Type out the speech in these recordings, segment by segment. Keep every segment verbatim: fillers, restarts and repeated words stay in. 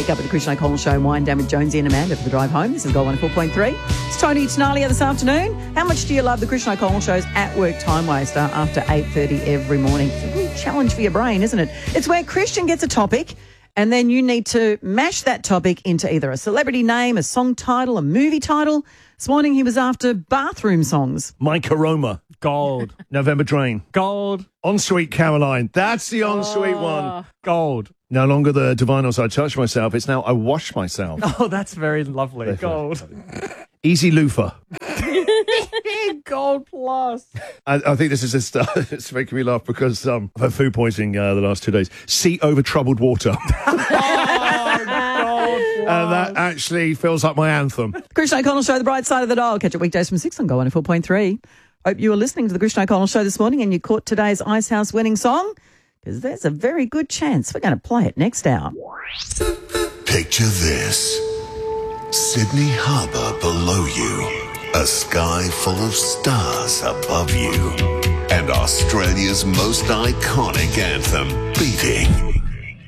Wake up with the Christian O'Connell Show and wind down with Jonesy and Amanda for the drive home. This is Gold one oh four point three. It's Tony Tenalia this afternoon. How much do you love the Christian O'Connell Show's at work time waster after eight thirty every morning? It's a real challenge for your brain, isn't it? It's where Christian gets a topic and then you need to mash that topic into either a celebrity name, a song title, a movie title. This morning he was after bathroom songs. Mike Aroma. Gold. November Drain. Gold. Ensuite Caroline. That's the ensuite Oh, one. Gold. No longer the divinos I touch myself. It's now I wash myself. Oh, that's very lovely. Gold. Easy loofah. Gold plus. I, I think this is just, uh, it's making me laugh because um, I've had food poisoning uh, the last two days. Seat over troubled water. And that actually feels like my anthem. Christian O'Connell Show, the bright side of the dial. Catch it weekdays from six on Gold one oh four point three. Hope you were listening to the Christian O'Connell Show this morning and you caught today's Icehouse winning song, because there's a very good chance we're going to play it next hour. Picture this. Sydney Harbour below you, a sky full of stars above you, and Australia's most iconic anthem beating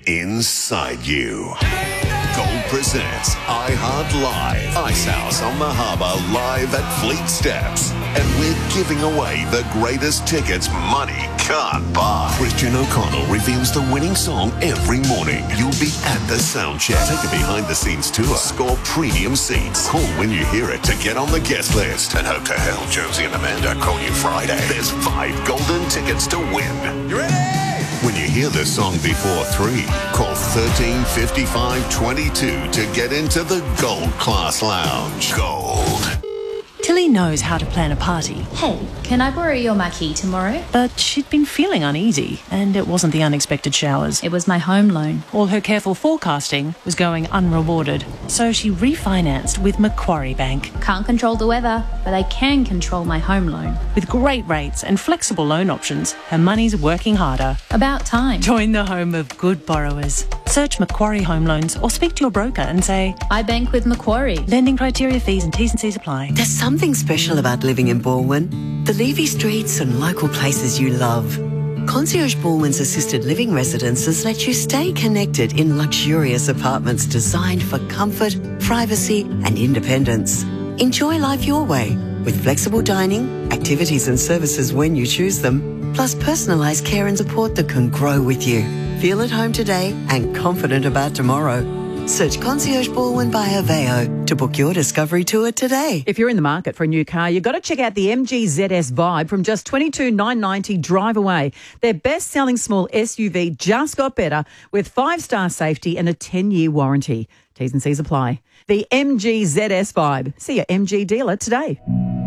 inside you. Gold presents iHeart Live, Icehouse on the Harbour live at Fleet Steps. And we're giving away the greatest tickets money can't buy. Christian O'Connell reveals the winning song every morning. You'll be at the sound check. Take a behind-the-scenes tour. Score premium seats. Call when you hear it to get on the guest list. And hope to hell Josie and Amanda call you Friday. There's five golden tickets to win. You ready? When you hear the song before three, call thirteen fifty-five twenty-two to get into the Gold Class Lounge. Gold. Tilly knows how to plan a party. Hey, can I borrow your marquee tomorrow? But she'd been feeling uneasy, and it wasn't the unexpected showers. It was my home loan. All her careful forecasting was going unrewarded. So she refinanced with Macquarie Bank. Can't control the weather, but I can control my home loan. With great rates and flexible loan options, her money's working harder. About time. Join the home of good borrowers. Search Macquarie Home Loans or speak to your broker and say, I bank with Macquarie. Lending criteria, fees and T's and C's apply. There's something special about living in Balwyn. The leafy streets and local places you love. Concierge Balwyn's assisted living residences let you stay connected in luxurious apartments designed for comfort, privacy and independence. Enjoy life your way with flexible dining, activities and services when you choose them, plus personalised care and support that can grow with you. Feel at home today and confident about tomorrow. Search Concierge Balwyn by Aveo to book your discovery tour today. If you're in the market for a new car, you've got to check out the M G Z S Vibe from just twenty-two thousand nine hundred ninety dollars drive away. Their best-selling small S U V just got better with five-star safety and a ten-year warranty. T's and C's apply. The M G Z S Vibe. See your M G dealer today.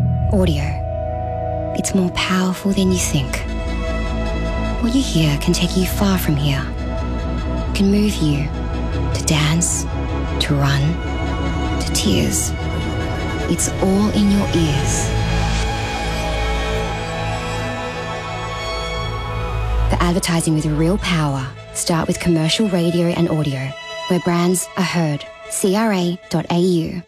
Audio. It's more powerful than you think. What you hear can take you far from here. Can move you to dance, to run, to tears. It's all in your ears. The advertising with real power. Start with commercial radio and audio, where brands are heard. C R A dot A U.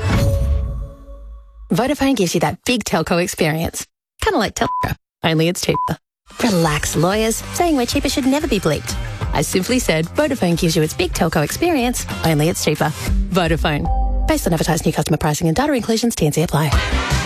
Vodafone gives you that big telco experience. Kind of like telco, only it's cheaper. Relax, lawyers. Saying we're cheaper should never be bleeped. I simply said Vodafone gives you its big telco experience, only it's cheaper. Vodafone. Based on advertised new customer pricing and data inclusions, T and C apply.